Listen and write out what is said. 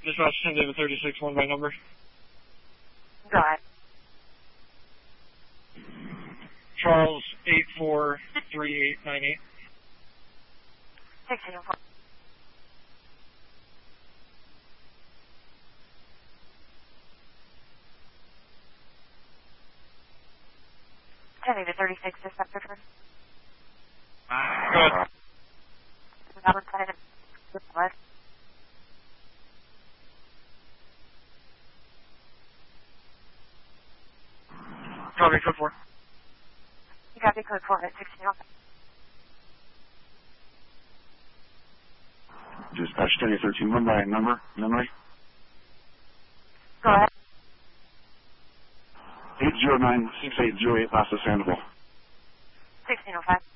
Dispatch 10 David 36, 1 by number. Go ahead. Charles 843898. 16 4. David 36, dispatch return. Go ahead. Number 10. What? Copy, code 4. You got the code 4 at 16 4. Dispatch 1013, 1 by number, memory. Go ahead. 809-6808 Paso Sandoval. 1605.